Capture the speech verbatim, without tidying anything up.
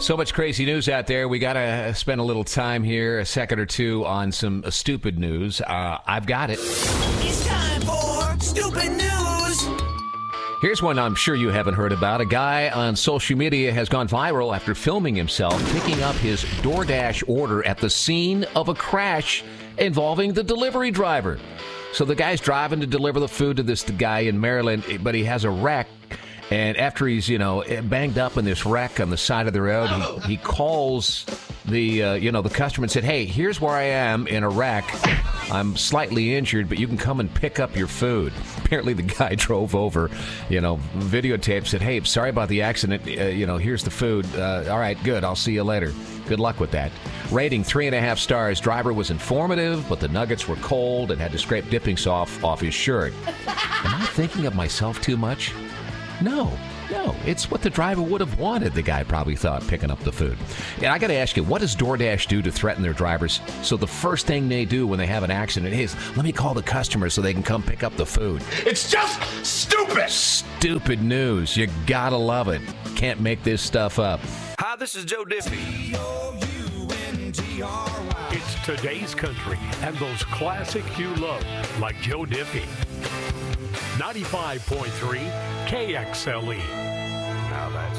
So much crazy news out there. We got to spend a little time here, a second or two, on some uh, stupid news. Uh, I've got it. It's time for Stupid News. Here's one I'm sure you haven't heard about. A guy on social media has gone viral after filming himself picking up his DoorDash order at the scene of a crash involving the delivery driver. So the guy's driving to deliver the food to this guy in Maryland, but he has a wreck. And after he's, you know, banged up in this wreck on the side of the road, he, he calls the, uh, you know, the customer and said, hey, here's where I am in a wreck. I'm slightly injured, but you can come and pick up your food. Apparently the guy drove over, you know, videotaped, said, hey, sorry about the accident. Uh, you know, here's the food. Uh, all right, good. I'll see you later. Good luck with that. Rating three and a half stars. Driver was informative, but the nuggets were cold and had to scrape dipping sauce off his shirt. Am I thinking of myself too much? No, no, it's what the driver would have wanted, the guy probably thought, picking up the food. And I got to ask you, what does DoorDash do to threaten their drivers? So the first thing they do when they have an accident is, let me call the customer so they can come pick up the food. It's just stupid! Stupid news. You gotta love it. Can't make this stuff up. Hi, this is Joe Diffie. It's today's country and those classics you love, like Joe Diffie. ninety-five point three K X L E.